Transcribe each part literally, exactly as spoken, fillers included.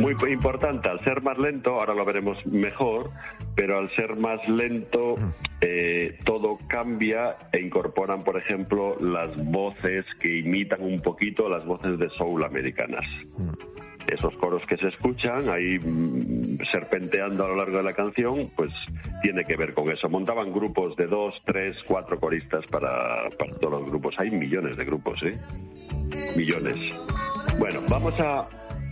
muy importante, al ser más lento, ahora lo veremos mejor, pero al ser más lento eh, todo cambia e incorporan, por ejemplo, las voces que imitan un poquito las voces de soul americanas. Esos coros que se escuchan ahí mmm, serpenteando a lo largo de la canción, pues tiene que ver con eso. Montaban grupos de dos, tres, cuatro coristas para, para todos los grupos. Hay millones de grupos, ¿eh? Millones. Bueno, vamos a,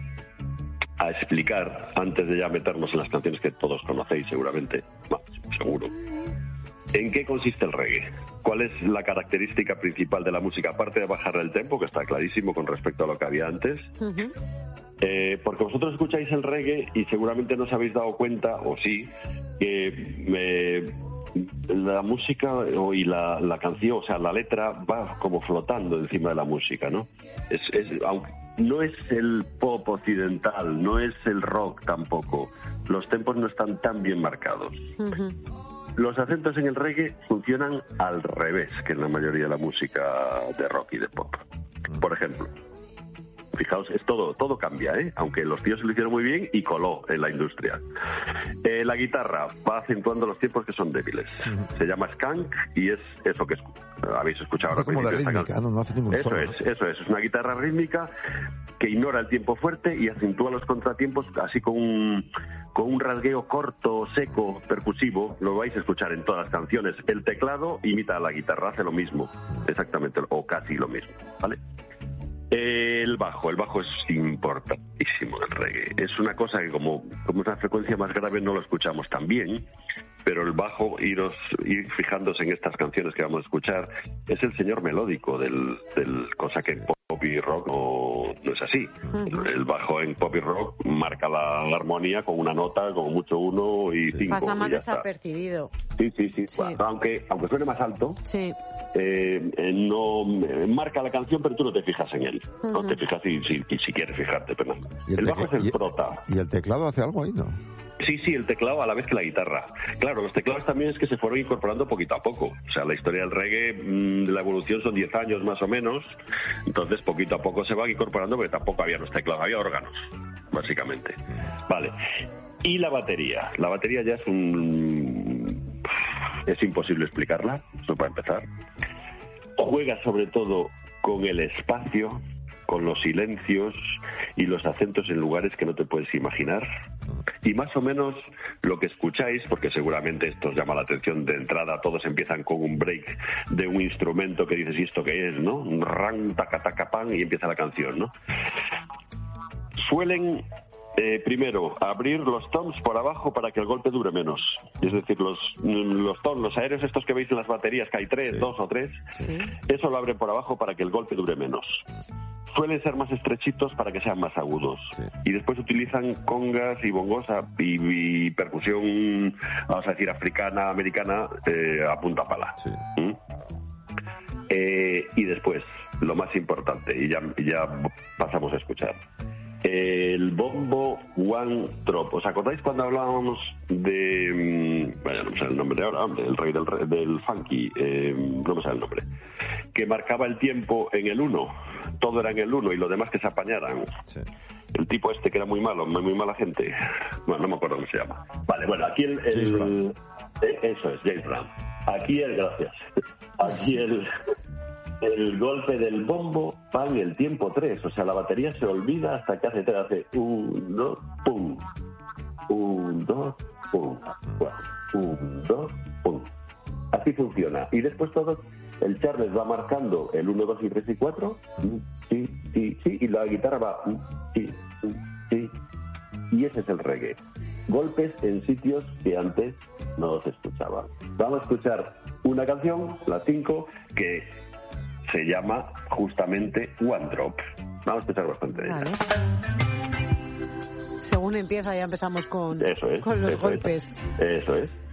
a explicar, antes de ya meternos en las canciones que todos conocéis seguramente, no, seguro, ¿en qué consiste el reggae? ¿Cuál es la característica principal de la música? Aparte de bajar el tempo, que está clarísimo con respecto a lo que había antes. Uh-huh. Eh, porque vosotros escucháis el reggae y seguramente no os habéis dado cuenta, o sí, que eh, la música y la, la canción, o sea, la letra va como flotando encima de la música, ¿no? Es, es, aunque no es el pop occidental, no es el rock tampoco. Los tempos no están tan bien marcados. Uh-huh. Los acentos en el reggae funcionan al revés que en la mayoría de la música de rock y de pop. Por ejemplo, fijaos, es todo, todo cambia, ¿eh? Aunque los tíos se lo hicieron muy bien y coló en la industria. Eh, la guitarra va acentuando los tiempos que son débiles. Uh-huh. Se llama skank y es eso que es, habéis escuchado ahora. Como de rítmica, no, no hace ningún Eso solo, es, ¿no? eso es. Es una guitarra rítmica que ignora el tiempo fuerte y acentúa los contratiempos así con un, con un rasgueo corto, seco, percusivo. Lo vais a escuchar en todas las canciones. El teclado imita a la guitarra, hace lo mismo, exactamente, o casi lo mismo, ¿vale? El bajo, el bajo es importantísimo en el reggae. Es una cosa que como, como es una frecuencia más grave no lo escuchamos tan bien, pero el bajo, iros, ir fijándose en estas canciones que vamos a escuchar, es el señor melódico del, del cosa que en pop y rock no, no es así. Uh-huh. El bajo en pop y rock marca la, la armonía con una nota, como mucho uno y cinco. Pasa más y ya desapercibido. Sí, sí, sí. sí. Bueno, aunque, aunque suene más alto, sí. eh, eh, no eh, marca la canción, pero tú no te fijas en él. Uh-huh. No te fijas si, si, si quieres fijarte, pero no. El, el bajo es el y, prota. ¿Y el teclado hace algo ahí, no? Sí, sí, el teclado a la vez que la guitarra. Claro, los teclados también es que se fueron incorporando poquito a poco. O sea, la historia del reggae, mmm, la evolución son diez años más o menos. Entonces, poquito a poco se van incorporando, porque tampoco había los teclados, había órganos, básicamente. Vale. Y la batería. La batería ya es un... Es imposible explicarla, eso para empezar. Juega sobre todo con el espacio, con los silencios y los acentos en lugares que no te puedes imaginar. Y más o menos lo que escucháis, porque seguramente esto os llama la atención de entrada, todos empiezan con un break de un instrumento que dices, ¿y esto qué es, no? Un ran, taca, taca, pan, y empieza la canción, ¿no? Suelen, eh, primero, abrir los toms por abajo para que el golpe dure menos. Es decir, los, los toms, los aéreos estos que veis en las baterías, que hay tres, sí. dos o tres, sí. Eso lo abren por abajo para que el golpe dure menos. Suelen ser más estrechitos para que sean más agudos. Sí. Y después utilizan congas y bongos y, y percusión, vamos a decir, africana, americana, eh, a punta pala. Sí. ¿Mm? Eh, y después, lo más importante, y ya, ya pasamos a escuchar, el bombo one drop. ¿Os acordáis cuando hablábamos de... Vaya, no me sale el nombre de ahora, el rey del, del funky, eh, no me sale el nombre, que marcaba el tiempo en el uno, todo era en el uno y los demás que se apañaran. Sí. El tipo este que era muy malo, muy, muy mala gente. Bueno, no me acuerdo cómo se llama. Vale, bueno, aquí el... el eh, eso es, James Brown. Aquí el... Gracias. Aquí el... El golpe del bombo va en el tiempo tres, o sea, la batería se olvida hasta que hace tres, hace un, dos, pum, un, dos, pum, un, dos, pum. Así funciona. Y después todo, el Charles va marcando el uno, dos y tres y cuatro, sí, sí, sí, y la guitarra va, sí, sí, sí. Y ese es el reggae. Golpes en sitios que antes no se escuchaban. Vamos a escuchar una canción, la cinco, que se llama justamente One Drop. Vamos a escuchar bastante de ella. Vale. Según empieza ya empezamos con, eso es, con los eso golpes. Es, eso es.